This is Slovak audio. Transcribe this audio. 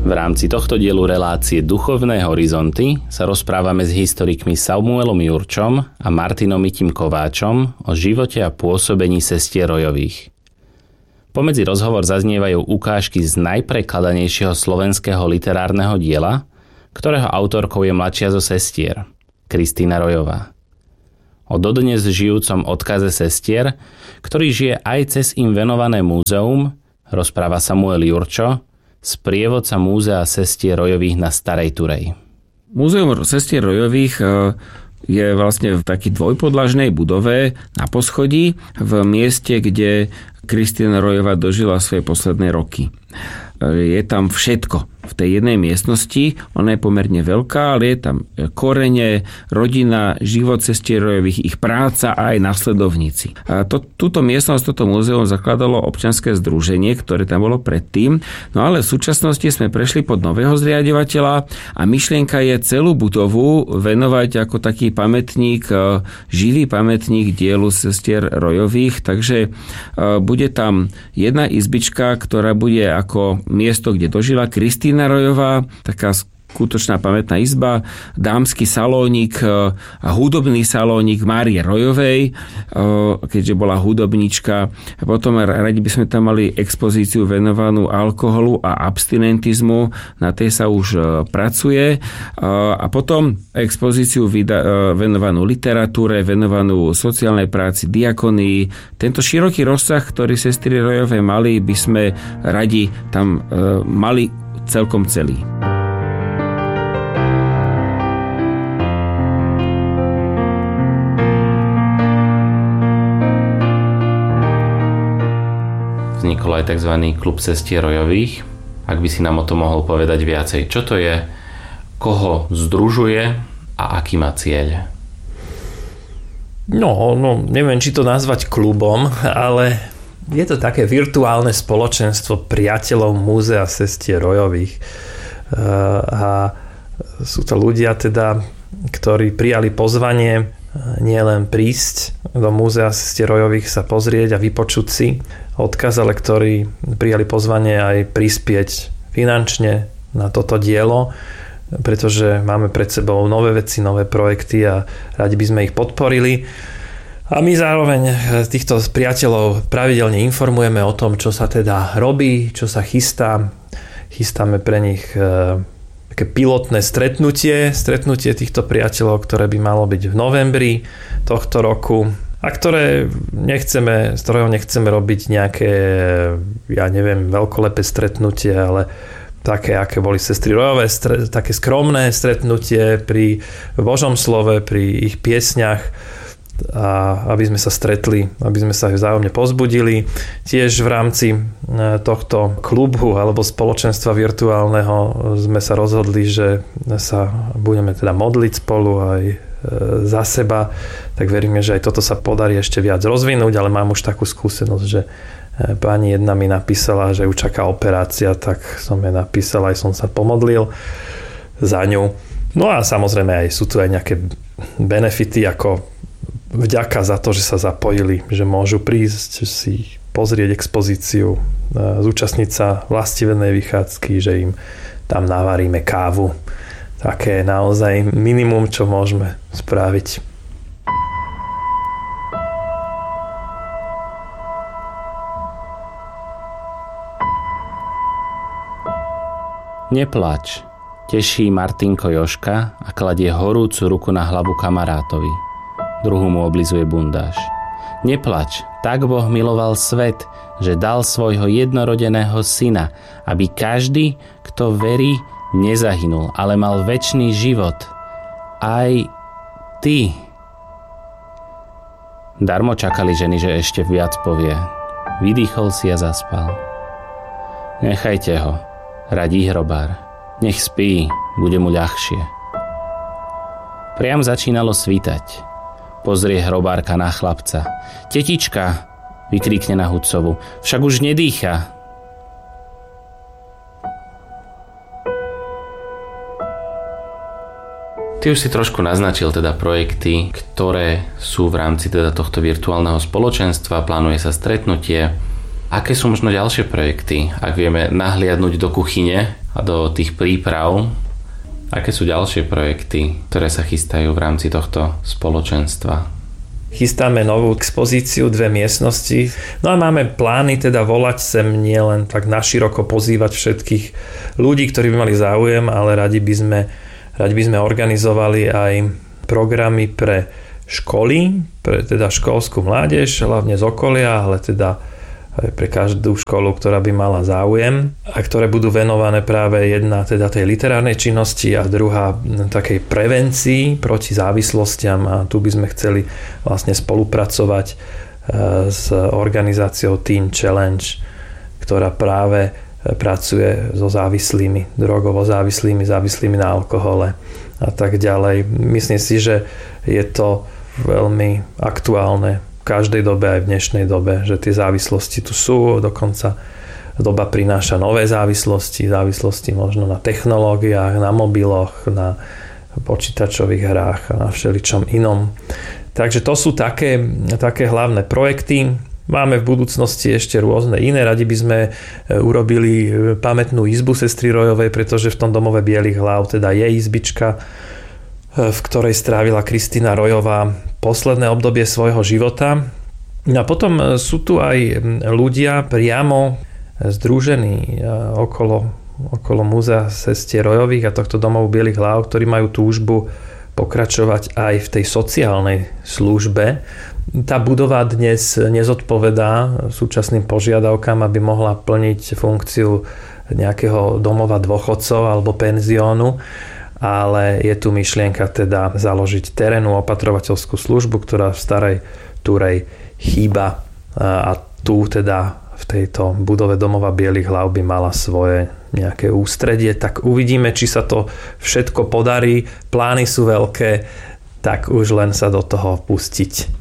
V rámci tohto dielu relácie Duchovné horizonty sa rozprávame s historikmi Samuelom Jurčom a Martinom Mitim Kováčom o živote a pôsobení sestier Rojových. Pomedzi rozhovor zaznievajú ukážky z najprekladanejšieho slovenského literárneho diela, ktorého autorkou je mladšia zo sestier, Kristína Rojová. O dodnes žijúcom odkaze sestier, ktorý žije aj cez im venované múzeum, rozpráva Samuel Jurčo, sprievodca Múzea sestier Rojových na Starej Turej. Múzeum sestier Rojových je vlastne v takej dvojpodlažnej budove na poschodí v mieste, kde Kristína Rojová dožila svoje posledné roky. Je tam všetko. V tej jednej miestnosti, ona je pomerne veľká, ale je tam korene, rodina, život sestier Rojových, ich práca a aj nasledovníci. A túto miestnosť, toto múzeum zakladalo občianske združenie, ktoré tam bolo predtým, no ale v súčasnosti sme prešli pod nového zriaďovateľa a myšlienka je celú budovu venovať ako taký pamätník, živý pamätník dielu sestier Rojových, takže bude tam jedna izbička, ktorá bude ako miesto, kde dožila Kristína Rojová, taká skutočná pamätná izba, dámsky salónik a hudobný salónik Márie Rojovej, keďže bola hudobníčka. Potom radi by sme tam mali expozíciu venovanú alkoholu a abstinentizmu, na tej sa už pracuje. A potom expozíciu venovanú literatúre, venovanú sociálnej práci, diakonii. Tento široký rozsah, ktorý sestry Rojové mali, by sme radi tam mali celkom celý. Vznikol aj tzv. Klub sestier Rojových. Ak by si nám o tom mohol povedať viacej. Čo to je, koho združuje a aký má cieľ? No, neviem, či to nazvať klubom, ale je to také virtuálne spoločenstvo priateľov Múzea sestier Rojových. A sú to ľudia teda, ktorí prijali pozvanie nielen prísť do Múzea sestier Rojových sa pozrieť a vypočuť si odkaz, ale ktorí prijali pozvanie aj prispieť finančne na toto dielo, pretože máme pred sebou nové veci, nové projekty a radi by sme ich podporili. A my zároveň týchto priateľov pravidelne informujeme o tom, čo sa teda robí, čo sa chystá. Chystáme pre nich také pilotné stretnutie týchto priateľov, ktoré by malo byť v novembri tohto roku a z ktorého nechceme robiť nejaké, veľkolepé stretnutie, ale také, aké boli sestry Rojové, také skromné stretnutie pri Božom slove, pri ich piesňach, a aby sme sa stretli, aby sme sa vzájomne povzbudili. Tiež v rámci tohto klubu alebo spoločenstva virtuálneho sme sa rozhodli, že sa budeme teda modliť spolu aj za seba, tak veríme, že aj toto sa podarí ešte viac rozvinúť, ale mám už takú skúsenosť, že pani jedna mi napísala, že ju čaká operácia, tak som jej napísal, aj som sa pomodlil za ňu. No a samozrejme aj sú tu aj nejaké benefity, ako vďaka za to, že sa zapojili, že môžu prísť si pozrieť expozíciu, zúčastniť sa vlastivednej vychádzky, že im tam navaríme kávu. Také naozaj minimum, čo môžeme spraviť. Neplač, teší Martinko Jožka a kladie horúcu ruku na hlavu kamarátovi. Druhú mu oblizuje bundáž. Neplač, tak Boh miloval svet, že dal svojho jednorodeného syna, aby každý, kto verí, nezahynul, ale mal večný život. Aj ty. Darmo čakali ženy, že ešte viac povie. Vydýchol si a zaspal. Nechajte ho, radí hrobár. Nech spí, bude mu ľahšie. Priam začínalo svítať. Pozrie hrobárka na chlapca. Tetička, vykríkne na Hudcovu. Však už nedýcha. Ty už si trošku naznačil teda projekty, ktoré sú v rámci teda tohto virtuálneho spoločenstva. Plánuje sa stretnutie. Aké sú možno ďalšie projekty, ak vieme nahliadnúť do kuchyne a do tých príprav? Aké sú ďalšie projekty, ktoré sa chystajú v rámci tohto spoločenstva? Chystáme novú expozíciu, 2 miestnosti. No a máme plány teda volať sem nielen tak naširoko pozývať všetkých ľudí, ktorí by mali záujem, ale radi by sme organizovali aj programy pre školy, pre teda školskú mládež, hlavne z okolia, ale teda aj pre každú školu, ktorá by mala záujem a ktoré budú venované práve jedna teda tej literárnej činnosti a druhá takej prevencii proti závislostiam a tu by sme chceli vlastne spolupracovať s organizáciou Teen Challenge, ktorá práve pracuje so závislými, drogovo závislými na alkohole a tak ďalej. Myslím si, že je to veľmi aktuálne v každej dobe, aj v dnešnej dobe, že tie závislosti tu sú, dokonca doba prináša nové závislosti možno na technológiách, na mobiloch, na počítačových hrách a na všeličom inom. Takže to sú také hlavné projekty. Máme v budúcnosti ešte rôzne iné. Radi by sme urobili pamätnú izbu sestry Rojovej, pretože v tom domove Bielých hlav teda je izbička, v ktorej strávila Kristína Rojová posledné obdobie svojho života. A potom sú tu aj ľudia priamo združení okolo múzea sestier Rojových a tohto domovu Bielých hlav, ktorí majú túžbu pokračovať aj v tej sociálnej službe. Tá budova dnes nezodpovedá súčasným požiadavkám, aby mohla plniť funkciu nejakého domova dôchodcov alebo penziónu, ale je tu myšlienka teda založiť terénnu opatrovateľskú službu, ktorá v Starej Turej chýba a tu teda v tejto budove domova Bielých hlav by mala svoje nejaké ústredie, tak uvidíme, či sa to všetko podarí. Plány sú veľké, tak už len sa do toho pustiť.